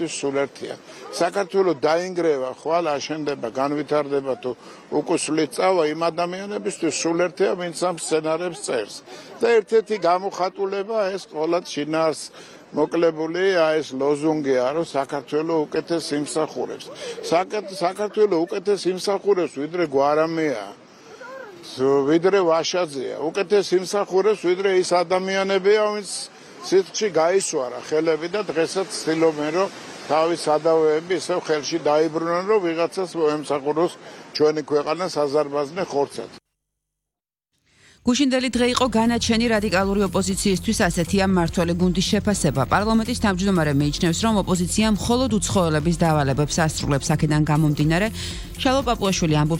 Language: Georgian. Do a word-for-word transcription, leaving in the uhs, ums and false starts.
ყველასთვის სულ ერთია. საქართველოს დაინგრევა, ხვალ აშენდება, განვითარდება თუ უკუსვლით წავა იმ ადამიანებისთვის სულ ერთია, ვინც ამ სცენარებს წერს. და ერთ-ერთი გამოხატულება ეს ყოლად შინაარს მოკლებული ეს ლოზუნგია, რომ საქართველოს უკეთეს იმსახურებს. საქართველოს უკეთეს იმსახურებს, ვიდრე გვარამეა. ვიდრე ვაშაძეა, უკეთეს იმსახურებს, ვიდრე ის ადამიანებია, ვინც სიტყვში გაისვარა ხელები და დღესაც ცდილობენ, რომ თავის სადავეები ისევ ხელში დაიბრუნონ, რომ ვიღაცას მოემსახუროს ჩვენი ქვეყანა საზარბაზნე ხორცად. გუშინდელი დღე იყო განაჩენი რადიკალური ოპოზიციისთვის ასეთია მმართველი გუნდის შეფასება. პარლამენტის თავმჯდომარე მიიჩნევს, რომ ოპოზიცია მხოლოდ უცხოელების დავალებებს ასრულებს, აქედან გამომდინარე, შალო პაპუაშვილი ამბობს,